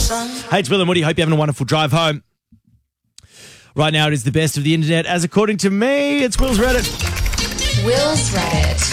Hey, it's Will and Woody. Hope you're having a wonderful drive home. Right now, it is the best of the internet. As according to me, it's Will's Reddit. Will's Reddit.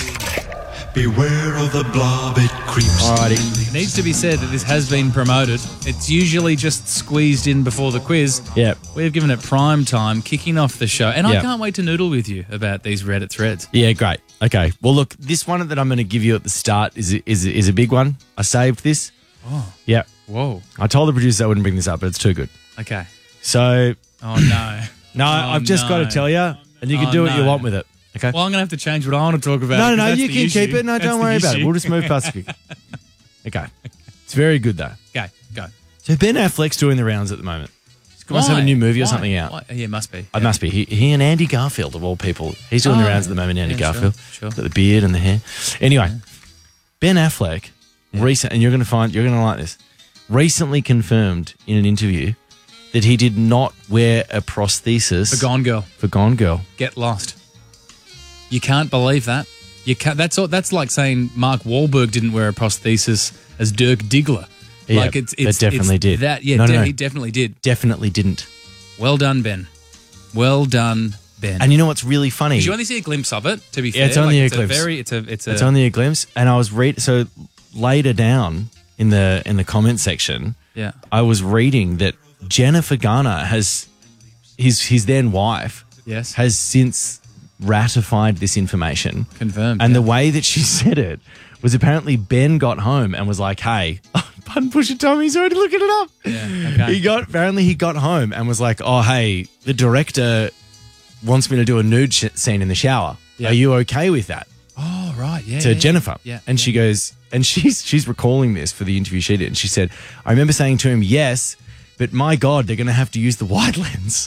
Beware of the blob, it creeps. Alrighty. It needs to be said that this has been promoted. It's usually just squeezed in before the quiz. Yeah. We've given it prime time, kicking off the show. And I Yeah. can't wait to noodle with you about these Reddit threads. Yeah, great. Okay. Well, look, this one that I'm going to give you at the start is a big one. I saved this. Oh. Yeah. Whoa. I told the producer I wouldn't bring this up, but it's too good. Okay. So, Oh, no. no, I've just got to tell you, and you can Oh, do what you no. want with it. Okay? Well, I'm going to have to change what I want to talk about. No, 'cause no, that's you the can issue. keep it. No, That's don't the worry about it. issue. We'll just move past it. Okay. It's very good, though. Okay, go. So Ben Affleck's doing the rounds at the moment. He must have a Why? new movie or Why? something out. Why? Yeah, must be. It must be. He and Andy Garfield, of all people. He's doing the rounds at the moment, Andy yeah, Garfield. sure. Got the beard and the hair. Anyway, Ben Affleck, and you're going to like this, recently confirmed in an interview that he did not wear a prosthesis For Gone Girl. for Gone Girl. Get lost. You can't believe that. You can't. That's like saying Mark Wahlberg didn't wear a prosthesis as Dirk Diggler. Yeah, Like that definitely did. That yeah, No, no. he definitely did. Definitely didn't. Well done, Ben. Well done, Ben. And you know what's really funny? Did you only see a glimpse of it? To be fair, Yeah, it's only a it's glimpse. It's It's only a glimpse, and I was so later down in the comment section, yeah. I was reading that Jennifer Garner has his then wife Yes. has since ratified this information. Confirmed. And yeah. the way that she said it was apparently Ben got home and was like, "Hey, pardon Pusha Tommy, he's already looking it up." Yeah, okay. He got home and was like, "Oh, hey, the director wants me to do a nude scene in the shower. Yeah. Are you okay with that?" Oh right, yeah. To yeah, Jennifer. Yeah. And she goes, and she's recalling this for the interview she did. And she said, "I remember saying to him, yes, but my God, they're going to have to use the wide lens."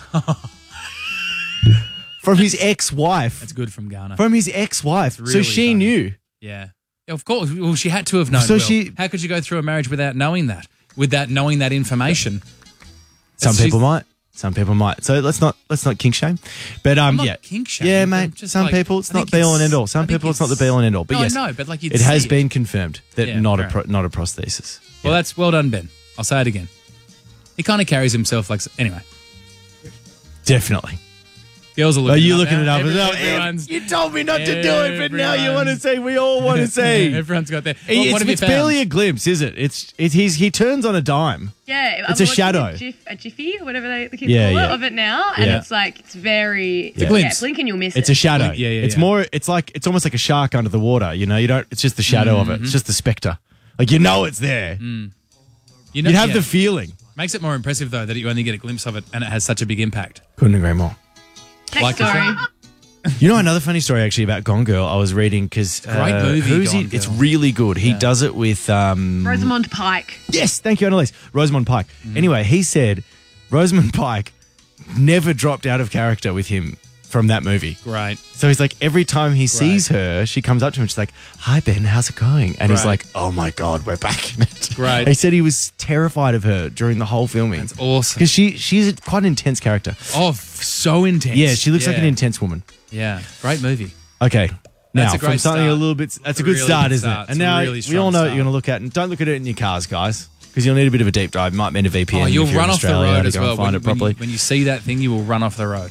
From his ex-wife. That's good from Ghana. From his ex-wife. So really she funny. knew. Yeah. Of course. Well, she had to have known. So Will. How could you go through a marriage without knowing that? Without knowing that information? Some She's- people might. Some people might. So let's not kink shame. But I'm not yeah. kink shaming, Yeah, but mate. just Some like, people it's I not think be all and it's- end all. Some I think people it's not the be all and end all. But No, yes. no, but like you'd it has see been confirmed that Yeah, not fair a prosthesis. Well, that's well done, Ben. I'll say it again. He kind of carries himself like anyway. Definitely. Girls are looking. Are you up looking now. it up as well? Everyone's, You told me not to do it, but now you want to Everyone's- say we all want to see. Everyone's got their. What have you It's found? barely a glimpse, is it? He turns on a dime. Yeah, It's a shadow. A jiffy, whatever the kids Yeah, call yeah. it, of it now, and Yeah. it's like it's very. It's a glimpse. blink and you'll miss It's it. a shadow. Yeah, yeah, It's yeah. more. It's almost like a shark under the water. You know, you don't. It's just the shadow of it. It's just the spectre. Like you know it's there. You You know, have yeah. the feeling. Makes it more impressive though that you only get a glimpse of it and it has such a big impact. Couldn't agree more. Next Like story. You know another funny story actually about Gone Girl. I was reading because great movie, Who's Gone he? It's Girl. really good. He does it with Rosamund Pike. Yes, thank you, Annalise. Rosamund Pike. Anyway, he said Rosamund Pike never dropped out of character with him from that movie. Great. So he's like, every time he sees her, she comes up to him. She's like, "Hi, Ben, how's it going?" And he's Right. like, "Oh my God, we're back in it." Great. He said he was terrified of her during the whole filming. That's awesome. Because she's quite an intense character. Oh, so intense. Yeah, she looks like an intense woman. Yeah, great movie. Okay. Now, That's a from great something start. a little bit, that's It's a a good really start, good isn't start. it? It's And a now really we strong all know what start. you're going to look at. And don't look at it in your cars, guys, because you'll need a bit of a deep dive. Might mean a VPN. Oh, if you'll you're in run off the Australia road to as go and well. Find it properly. When you see that thing, you will run off the road.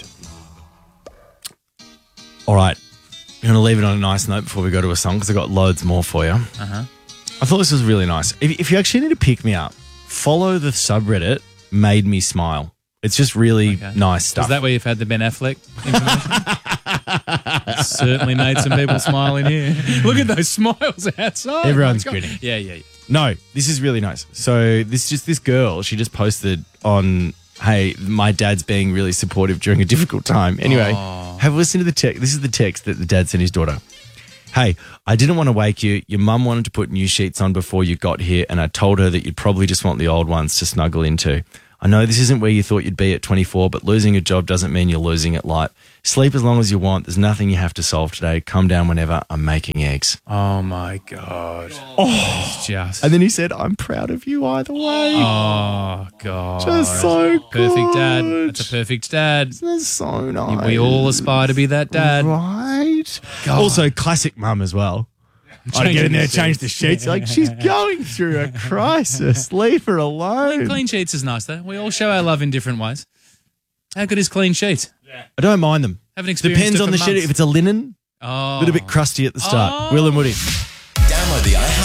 All right. I'm going to leave it on a nice note before we go to a song because I've got loads more for you. Uh-huh. I thought this was really nice. If you actually need to pick me up, follow the subreddit Made Me Smile. It's just really nice stuff. Is that where you've had the Ben Affleck information? Certainly made some people smile in here. Look at those smiles outside. Everyone's My God. grinning. Yeah. No, this is really nice. So this girl, she just posted on, "Hey, my dad's being really supportive during a difficult time." Anyway, have a listen to the text. This is the text that the dad sent his daughter. "Hey, I didn't want to wake you. Your mum wanted to put new sheets on before you got here, and I told her that you'd probably just want the old ones to snuggle into. I know this isn't where you thought you'd be at 24, but losing a job doesn't mean you're losing at life. Sleep as long as you want. There's nothing you have to solve today. Come down whenever. I'm making eggs." Oh, my God. Oh. Just. And then he said, "I'm proud of you either way." Oh, God. Just so Perfect dad. good. That's a perfect dad. That's so nice. We all aspire to be that dad. Right. God. Also, classic mum as well. I'd get in there, the change the sheets. Like, she's going through a crisis. Leave her alone. Clean sheets is nice, though. We all show our love in different ways. How good is clean sheets? I don't mind them. Haven't experienced Depends it on for the sheet. months. If it's a linen, Oh. a little bit crusty at the start. Oh. Will and Woody. Download the